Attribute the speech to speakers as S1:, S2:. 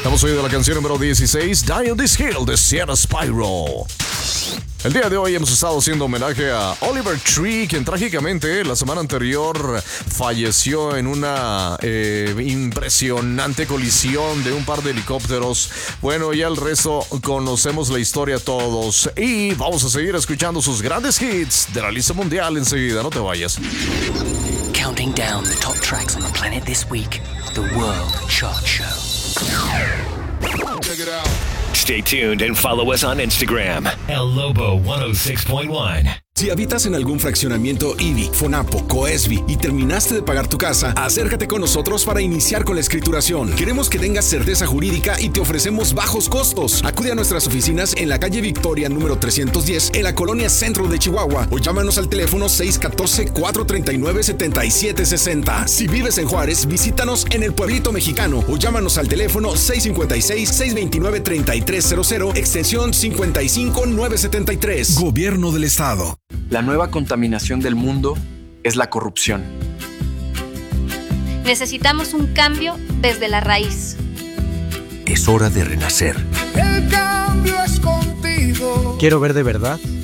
S1: Estamos oyendo la canción número 16, Die on This Hill, de Sierra Spyro. El día de hoy hemos estado haciendo homenaje a Oliver Tree, quien trágicamente la semana anterior falleció en una impresionante colisión de un par de helicópteros. Bueno, ya el resto conocemos la historia todos y vamos a seguir escuchando sus grandes hits de la lista mundial enseguida, no te vayas.
S2: Counting down the top tracks on the planet this week, the World Chart Show.
S3: Check it out.
S4: Stay tuned and follow us on Instagram. El Lobo 106.1.
S5: Si habitas en algún fraccionamiento IBI, FONAPO, COESBI y terminaste de pagar tu casa, acércate con nosotros para iniciar con la escrituración. Queremos que tengas certeza jurídica y te ofrecemos bajos costos. Acude a nuestras oficinas en la calle Victoria número 310 en la colonia Centro de Chihuahua o llámanos al teléfono 614-439-7760. Si vives en Juárez, visítanos en el Pueblito Mexicano o llámanos al teléfono 656-629-3300 extensión 55973. Gobierno del Estado.
S6: La nueva contaminación del mundo es la corrupción.
S7: Necesitamos un cambio desde la raíz.
S8: Es hora de renacer.
S3: El cambio es contigo.
S9: Quiero ver de verdad